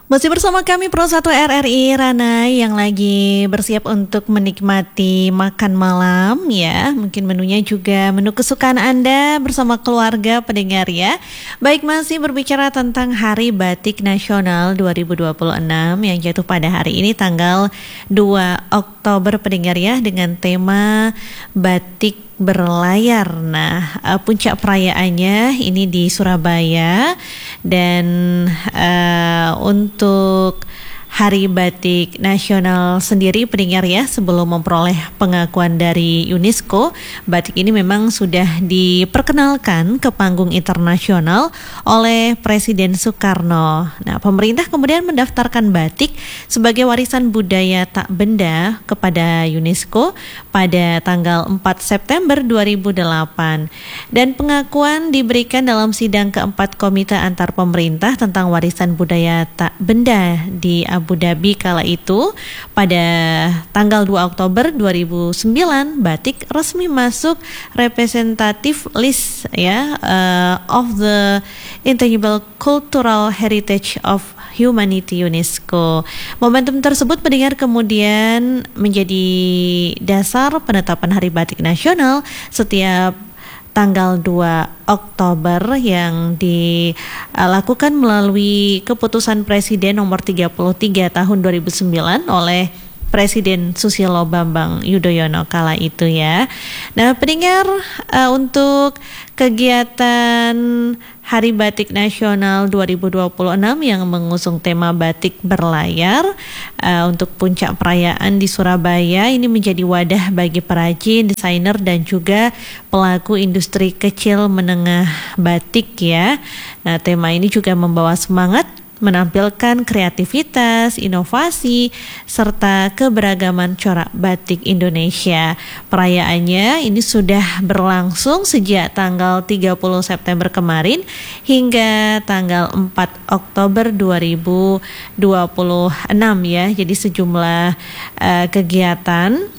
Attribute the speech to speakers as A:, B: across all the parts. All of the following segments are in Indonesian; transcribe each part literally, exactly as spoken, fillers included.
A: Masih bersama kami Pro satu R R I Rana yang lagi bersiap untuk menikmati makan malam ya. Mungkin menunya juga menu kesukaan Anda bersama keluarga pendengar ya. Baik, masih berbicara tentang Hari Batik Nasional dua ribu dua puluh enam yang jatuh pada hari ini tanggal dua Oktober pendengar ya, dengan tema batik berlayar. Nah, uh, puncak perayaannya ini di Surabaya, dan uh, untuk Hari Batik Nasional sendiri pendengar ya, sebelum memperoleh pengakuan dari UNESCO, batik ini memang sudah diperkenalkan ke panggung internasional oleh Presiden Soekarno. Nah, pemerintah kemudian mendaftarkan batik sebagai warisan budaya tak benda kepada UNESCO pada tanggal empat September dua ribu delapan. Dan pengakuan diberikan dalam sidang keempat Komite Antar Pemerintah tentang Warisan Budaya Tak Benda di Abu Dhabi kala itu. Pada tanggal dua Oktober dua ribu sembilan, batik resmi masuk representative list ya uh, of the Intangible Cultural Heritage of Humanity UNESCO. Momentum tersebut pendengar kemudian menjadi dasar penetapan Hari Batik Nasional setiap tanggal dua Oktober yang dilakukan melalui keputusan Presiden nomor tiga puluh tiga tahun dua ribu sembilan oleh Presiden Susilo Bambang Yudhoyono kala itu ya. Nah, pendengar, uh, untuk kegiatan Hari Batik Nasional dua ribu dua puluh enam yang mengusung tema batik berlayar uh, untuk puncak perayaan di Surabaya ini menjadi wadah bagi perajin, desainer dan juga pelaku industri kecil menengah batik ya. Nah, tema ini juga membawa semangat menampilkan kreativitas, inovasi, serta keberagaman corak batik Indonesia. Perayaannya ini sudah berlangsung sejak tanggal tiga puluh September kemarin hingga tanggal empat Oktober dua ribu dua puluh enam ya. Jadi sejumlah uh, kegiatan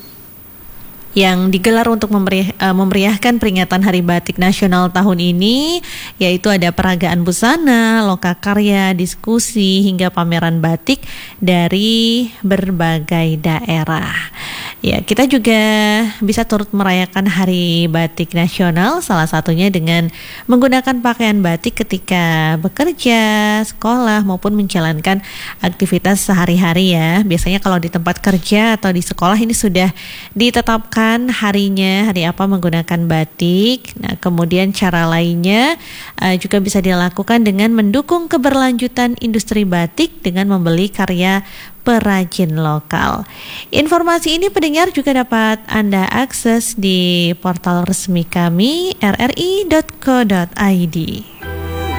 A: yang digelar untuk memeriah, uh, memeriahkan peringatan Hari Batik Nasional tahun ini, yaitu ada peragaan busana, lokakarya, diskusi, hingga pameran batik dari berbagai daerah. Ya, kita juga bisa turut merayakan Hari Batik Nasional, salah satunya dengan menggunakan pakaian batik ketika bekerja, sekolah, maupun menjalankan aktivitas sehari-hari ya. Biasanya kalau di tempat kerja atau di sekolah ini sudah ditetapkan harinya, hari apa menggunakan batik. Nah, kemudian cara lainnya uh, juga bisa dilakukan dengan mendukung keberlanjutan industri batik dengan membeli karya perajin lokal. Informasi ini pendengar juga dapat Anda akses di portal resmi kami r r i dot co dot i d.